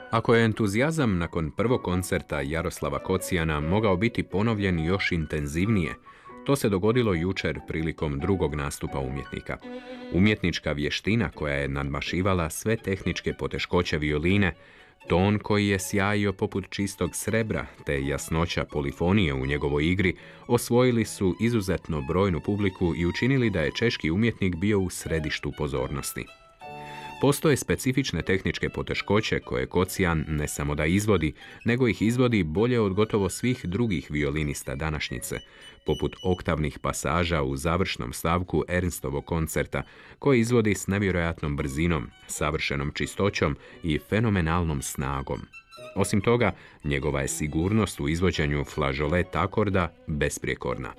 Ako je entuzijazam nakon prvog koncerta Jaroslava Kocijana mogao biti ponovljen još intenzivnije, to se dogodilo jučer prilikom drugog nastupa umjetnika. Umjetnička vještina koja je nadmašivala sve tehničke poteškoće violine, ton koji je sjajio poput čistog srebra, te jasnoća polifonije u njegovoj igri, osvojili su izuzetno brojnu publiku i učinili da je češki umjetnik bio u središtu pozornosti. Postoje specifične tehničke poteškoće koje Kocijan ne samo da izvodi, nego ih izvodi bolje od gotovo svih drugih violinista današnjice, poput oktavnih pasaža u završnom stavku Ernstovog koncerta, koji izvodi s nevjerojatnom brzinom, savršenom čistoćom i fenomenalnom snagom. Osim toga, njegova je sigurnost u izvođenju flažolet akorda besprijekorna.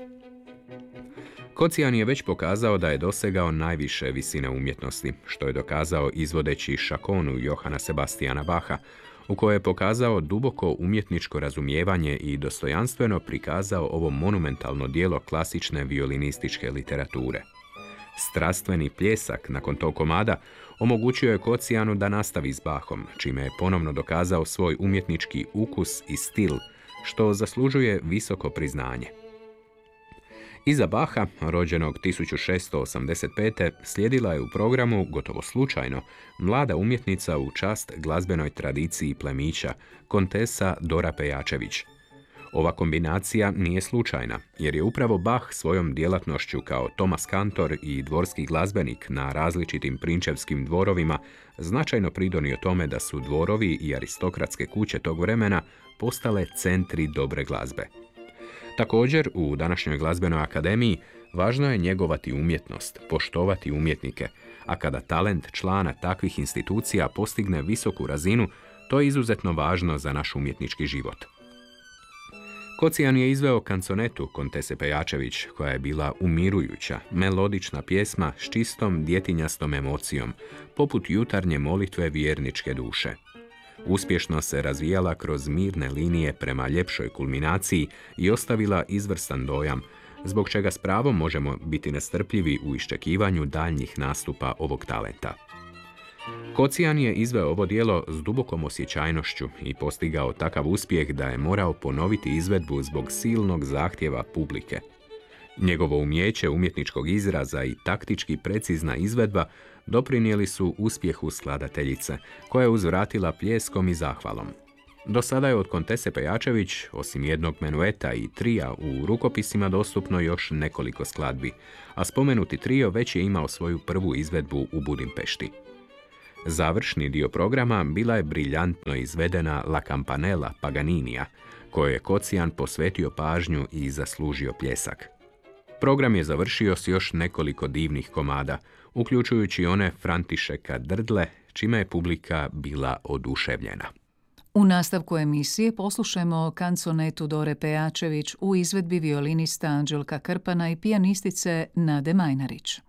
Kocijan je već pokazao da je dosegao najviše visine umjetnosti, što je dokazao izvodeći šakonu Johana Sebastiana Bacha, u kojoj je pokazao duboko umjetničko razumijevanje i dostojanstveno prikazao ovo monumentalno djelo klasične violinističke literature. Strastveni pljesak nakon tog komada omogućio je Kocijanu da nastavi s Bachom, čime je ponovno dokazao svoj umjetnički ukus i stil, što zaslužuje visoko priznanje. Iza Bacha, rođenog 1685. slijedila je u programu, gotovo slučajno, mlada umjetnica u čast glazbenoj tradiciji plemića, kontesa Dora Pejačević. Ova kombinacija nije slučajna, jer je upravo Bach svojom djelatnošću kao Thomas Kantor i dvorski glazbenik na različitim prinčevskim dvorovima značajno pridonio tome da su dvorovi i aristokratske kuće tog vremena postale centri dobre glazbe. Također, u današnjoj glazbenoj akademiji važno je njegovati umjetnost, poštovati umjetnike, a kada talent člana takvih institucija postigne visoku razinu, to je izuzetno važno za naš umjetnički život. Kocijan je izveo kanconetu Kontese Pejačević, koja je bila umirujuća, melodična pjesma s čistom djetinjastom emocijom, poput jutarnje molitve vjerničke duše. Uspješno se razvijala kroz mirne linije prema ljepšoj kulminaciji i ostavila izvrstan dojam, zbog čega s pravom možemo biti nestrpljivi u iščekivanju daljnjih nastupa ovog talenta. Kocijan je izveo ovo djelo s dubokom osjećajnošću i postigao takav uspjeh da je morao ponoviti izvedbu zbog silnog zahtjeva publike. Njegovo umijeće umjetničkog izraza i taktički precizna izvedba doprinijeli su uspjehu skladateljice, koja je uzvratila pljeskom i zahvalom. Do sada je od Kontese Pejačević, osim jednog menueta i trija, u rukopisima dostupno još nekoliko skladbi, a spomenuti trio već je imao svoju prvu izvedbu u Budimpešti. Završni dio programa bila je briljantno izvedena La Campanella Paganinija, kojoj je Kocijan posvetio pažnju i zaslužio pljesak. Program je završio s još nekoliko divnih komada, uključujući one Františeka Drdle, čime je publika bila oduševljena. U nastavku emisije poslušajmo kanconetu Dore Pejačević u izvedbi violinista Anđelka Krpana i pijanistice Nade Majnarić.